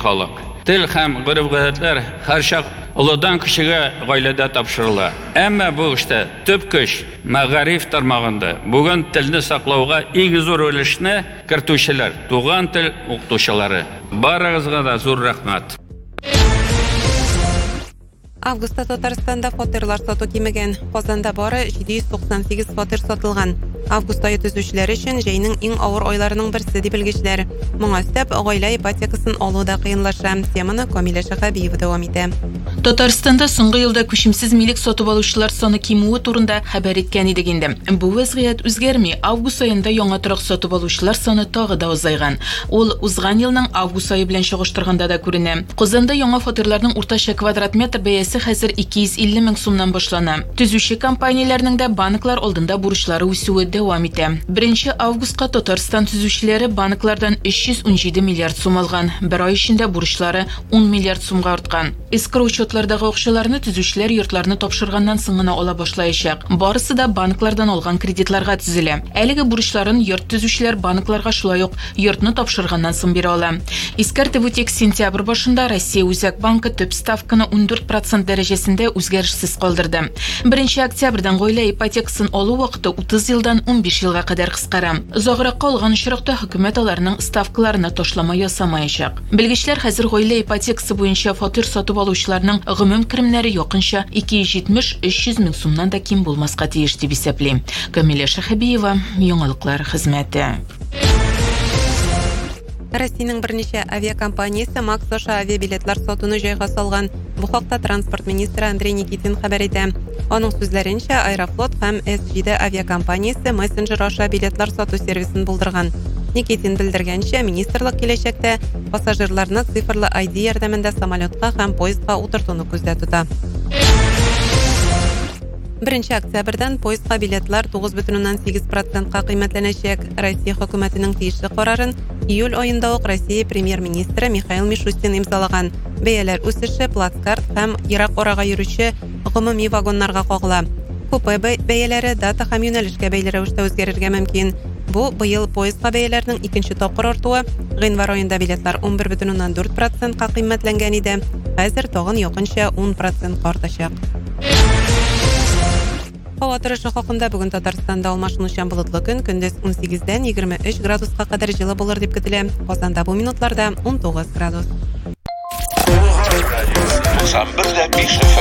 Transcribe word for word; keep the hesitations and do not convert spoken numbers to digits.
халык. Тел һәм гырыф-гадәтләр һәр чак олыдан кешегә гаиләдә тапшырыла. Әмма бу эштә төп көч мәгариф тармагында. Бүген телне саклауга иң зур өлешне кертүчеләр, туган тел укытучылары. Барыгызга да зур рәхмәт. Августта Татарстанда фатирлар сату кимегән. Казанда бары җиде йөз туксан сигез фатир сатылган. Август айы төзүчеләр өчен җәйнең иң авыр айларының берсе дип белгечләр. Моңа өстәп гаилә ипотекасын алу да кыенлаша. Теманы Камилә Шәһәбиева дәвам итә. Татарстанда соңгы елда күчемсез милек сатып алучылар саны кимүе турында хәбәр иткән идек инде. Бу вазгыять үзгәрми. Август аенда яңа торак сатып алучылар саны тагы да азайган. Ул узган елның август ае белән чагыштырганда да күренә. Казанда яңа фатирларның уртача квадрат метр бәясе хәзер ике йөз илле мең сумнан башлана. Төзүче компанияләрнең дә банклар алдында бурычлары үсүе дәвам итә. Беренче августка Татарстан төзүчеләре банклардан өч йөз ун җиде миллиард сум алган. Бер ай эчендә бурычлары ун миллиард сумга арткан. Эскроу учетлардагы акчаларны төзүчеләр йортларны тапшырганнан соң гына ала башлаячак. Барысы да банклардан алган кредитларга төзелә. Әлеге бурычларын йорт төзүчеләр банкларга шулай ук йортны тапшырганнан соң бирә ала. Искәртеп үтик, сентябрь башында Россия Үзәк банкы төп ставканы ун дүрт процент дәрәҗәсендә үзгәрешсез калдырды. Беренче октябрьдән гаилә ипотекасын алу вакыты утыз елдан ун биш елга кадәр кыскара. Озаграк калган очракта хөкүмәт аларның ставкаларына ташлама ясамаячак. Белгечләр хәзер гаилә ипотекасы буенча фатир сатып алучыларның гомум керемнәре якынча ике йөз җитмеш - өч йөз мең сумнан да ким булмаска тиеш дип исәпли. Камилә Шәһәбиева, яңалыклар хезмәте. Россиянең берничә авиакомпаниясе Макс аша авиабилетлар сатуны җайга салган. Бу хакта транспорт министры Андрей Никитин хәбәр итә. Аның сүзләренчә, Аэрофлот һәм эс җи дә авиакомпаниясе мессенджер аша билетлар сату сервисын булдырган. Никитин белдергәнчә, министрлык киләчәктә пассажирларны цифрлы ай ди ярдәмендә самолетка һәм поездга утыртуны күздә тота. Беренче октябрьдән поездга билетлар тугыз бөтен уннан сигез процентка кыйммәтләнәчәк. Россия хөкүмәтенең тиешле карарын июль аенда ук Россия премьер-министры Михаил Мишустин имзалаган. Бәяләр үсеше плацкарт һәм ерак арага йөрүче гомуми вагоннарга кагыла. Купе бәяләре дата һәм юнәлешкә бәйле рәвештә үзгәрергә мөмкин. Бу быел поездга бәяләрнең икенче тапкыр артуы. Гыйнвар аенда билетлар ун бер бөтен уннан дүрт процентка кыйммәтләнгән иде. Хәзер тагын якынча ун процентка артачак. Һава торышы хакында бүген Татарстанда алмашынучан булытлы көн, көндез ун сигездән егерме өч градуска кадәр җылы булыр дип көтелә. Казанда бу минутларда ун тугыз градус.